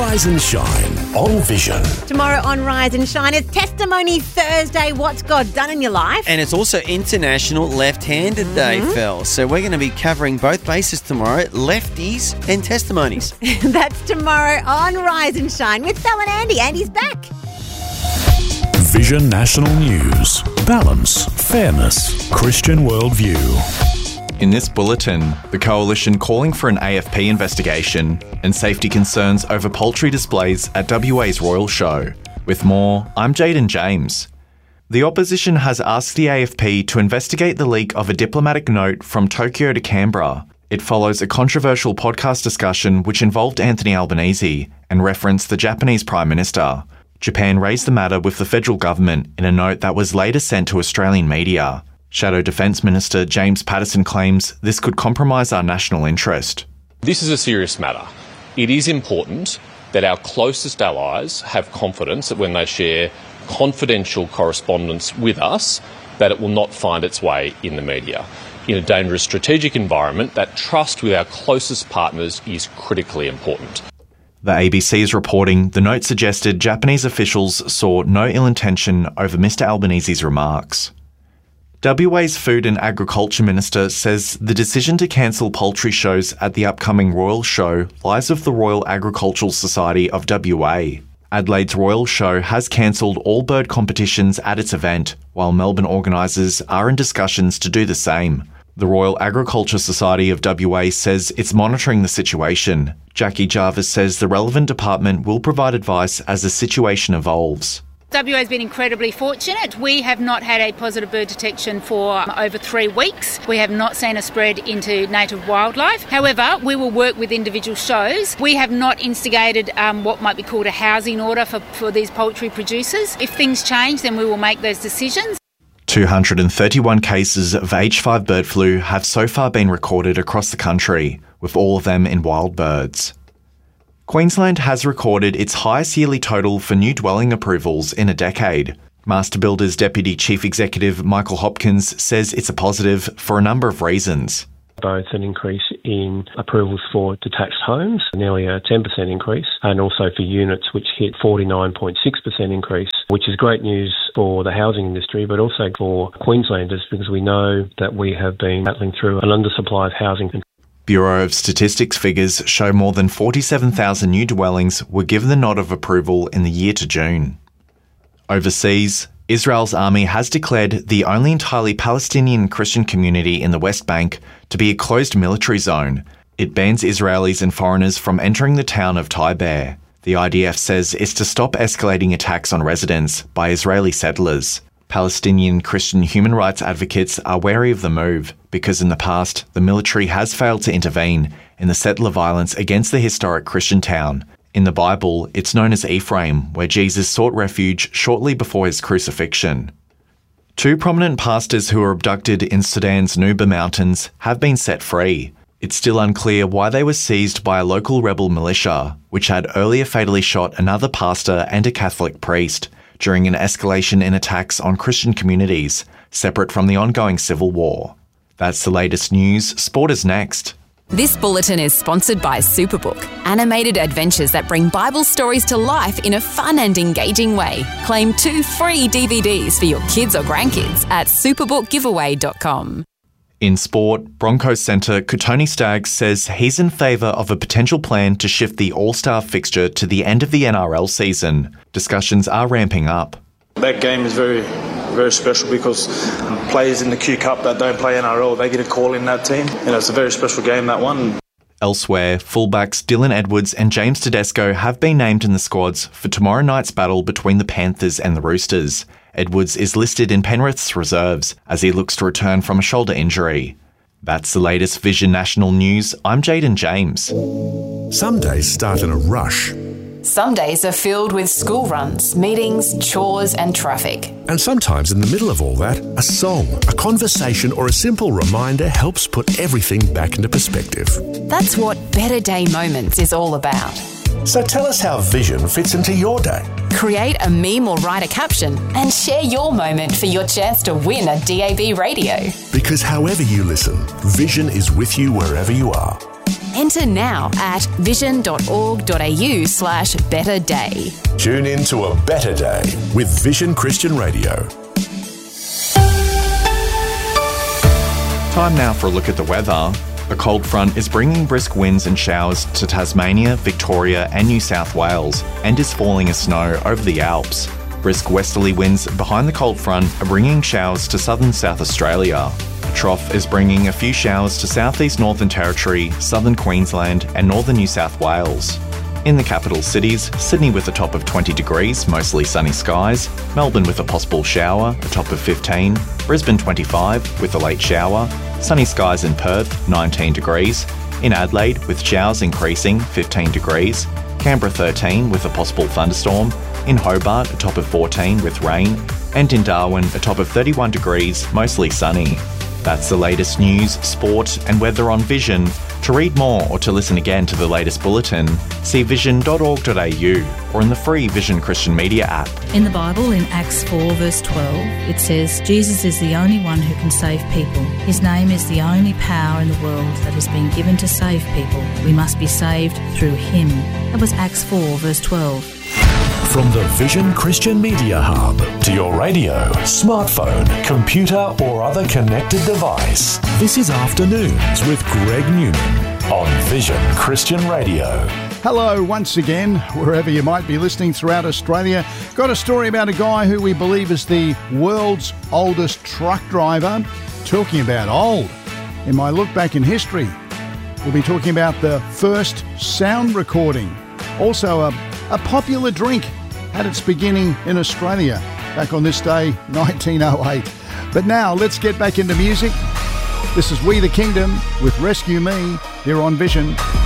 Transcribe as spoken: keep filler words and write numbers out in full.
Rise and Shine on Vision. Tomorrow on Rise and Shine, it's Testimony Thursday. What's God done in your life? And it's also International Left-Handed mm-hmm. Day, Phil. So we're going to be covering both bases tomorrow, lefties and testimonies. That's tomorrow on Rise and Shine with Phil and Andy. Andy's back. Vision National News. Balance, fairness, Christian worldview. In this bulletin, the Coalition calling for an A F P investigation and safety concerns over poultry displays at W A's Royal Show. With more, I'm Jaden James. The opposition has asked the A F P to investigate the leak of a diplomatic note from Tokyo to Canberra. It follows a controversial podcast discussion which involved Anthony Albanese and referenced the Japanese Prime Minister. Japan raised the matter with the federal government in a note that was later sent to Australian media. Shadow Defence Minister James Patterson claims this could compromise our national interest. This is a serious matter. It is important that our closest allies have confidence that when they share confidential correspondence with us, that it will not find its way in the media. In a dangerous strategic environment, that trust with our closest partners is critically important. The A B C is reporting the note suggested Japanese officials saw no ill intention over Mr Albanese's remarks. W A's Food and Agriculture Minister says the decision to cancel poultry shows at the upcoming Royal Show lies with the Royal Agricultural Society of W A. Adelaide's Royal Show has cancelled all bird competitions at its event, while Melbourne organisers are in discussions to do the same. The Royal Agriculture Society of W A says it's monitoring the situation. Jackie Jarvis says the relevant department will provide advice as the situation evolves. W A has been incredibly fortunate. We have not had a positive bird detection for over three weeks. We have not seen a spread into native wildlife. However, we will work with individual shows. We have not instigated um, what might be called a housing order for, for these poultry producers. If things change, then we will make those decisions. two hundred thirty-one cases of H five bird flu have so far been recorded across the country, with all of them in wild birds. Queensland has recorded its highest yearly total for new dwelling approvals in a decade. Master Builders Deputy Chief Executive Michael Hopkins says it's a positive for a number of reasons. Both an increase in approvals for detached homes, nearly a ten percent increase, and also for units which hit forty-nine point six percent increase, which is great news for the housing industry, but also for Queenslanders because we know that we have been battling through an undersupply of housing. Bureau of Statistics figures show more than forty-seven thousand new dwellings were given the nod of approval in the year to June. Overseas, Israel's army has declared the only entirely Palestinian Christian community in the West Bank to be a closed military zone. It bans Israelis and foreigners from entering the town of Taiber. The I D F says it's to stop escalating attacks on residents by Israeli settlers. Palestinian Christian human rights advocates are wary of the move because in the past, the military has failed to intervene in the settler violence against the historic Christian town. In the Bible, it's known as Ephraim, where Jesus sought refuge shortly before his crucifixion. Two prominent pastors who were abducted in Sudan's Nuba Mountains have been set free. It's still unclear why they were seized by a local rebel militia, which had earlier fatally shot another pastor and a Catholic priest during an escalation in attacks on Christian communities, separate from the ongoing civil war. That's the latest news. Sport is next. This bulletin is sponsored by Superbook, animated adventures that bring Bible stories to life in a fun and engaging way. Claim two free D V Ds for your kids or grandkids at superbook giveaway dot com. In sport, Broncos centre Kotoni Staggs says he's in favour of a potential plan to shift the All-Star fixture to the end of the N R L season. Discussions are ramping up. That game is very, very special because players in the Q Cup that don't play N R L, they get a call in that team. You know, it's a very special game, that one. Elsewhere, fullbacks Dylan Edwards and James Tedesco have been named in the squads for tomorrow night's battle between the Panthers and the Roosters. Edwards is listed in Penrith's reserves as he looks to return from a shoulder injury. That's the latest Vision National News. I'm Jaden James. Some days start in a rush. Some days are filled with school runs, meetings, chores and traffic. And sometimes in the middle of all that, a song, a conversation or a simple reminder helps put everything back into perspective. That's what Better Day Moments is all about. So tell us how Vision fits into your day. Create a meme or write a caption and share your moment for your chance to win a D A B radio. Because however you listen, Vision is with you wherever you are. Enter now at vision.org.au slash better day. Tune in to a better day with Vision Christian Radio. Time now for a look at the weather. A cold front is bringing brisk winds and showers to Tasmania, Victoria and New South Wales, and is falling as snow over the Alps. Brisk westerly winds behind the cold front are bringing showers to southern South Australia. A trough is bringing a few showers to southeast Northern Territory, southern Queensland and northern New South Wales. In the capital cities, Sydney with a top of twenty degrees, mostly sunny skies, Melbourne with a possible shower, a top of fifteen, Brisbane twenty-five with a late shower, sunny skies in Perth, nineteen degrees, in Adelaide with showers increasing, fifteen degrees, Canberra thirteen with a possible thunderstorm, in Hobart a top of fourteen with rain, and in Darwin a top of thirty-one degrees, mostly sunny. That's the latest news, sport and weather on Vision. To read more or to listen again to the latest bulletin, see vision dot org dot a u or in the free Vision Christian Media app. In the Bible, in Acts four verse twelve, it says, Jesus is the only one who can save people. His name is the only power in the world that has been given to save people. We must be saved through him. That was Acts four verse twelve. From the Vision Christian Media Hub to your radio, smartphone, computer or other connected device. This is Afternoons with Greg Newman on Vision Christian Radio. Hello once again, wherever you might be listening throughout Australia. Got a story about a guy who we believe is the world's oldest truck driver. Talking about old. In my look back in history, we'll be talking about the first sound recording. Also a, a popular drink had its beginning in Australia back on this day, nineteen oh eight. But now let's get back into music. This is We the Kingdom with Rescue Me here on Vision.